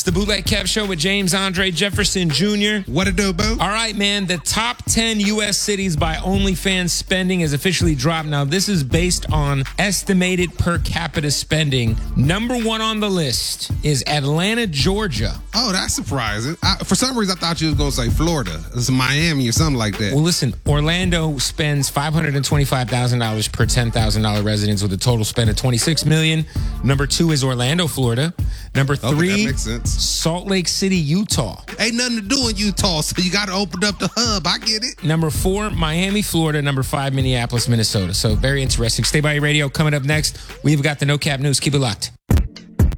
the Bootleg Kev Show with James Andre Jefferson Jr. What it do, boo? All right, man. The top 10 U.S. cities by OnlyFans spending has officially dropped. Now, this is based on estimated per capita spending. Number 1 on the list is Atlanta, Georgia. Oh, that's surprising. For some reason, I thought you was going to say Florida. It's Miami or something like that. Well, listen, Orlando spends $525,000 per $10,000 residence with a total spend of $26 million. Number 2 is Orlando, Florida. Number 3, that makes sense. Salt Lake City, Utah. Ain't nothing to do in Utah, so you got to open up the hub. I get it. Number 4, Miami, Florida. Number 5, Minneapolis, Minnesota. So very interesting. Stay by your radio. Coming up next, we've got the No Cap News. Keep it locked.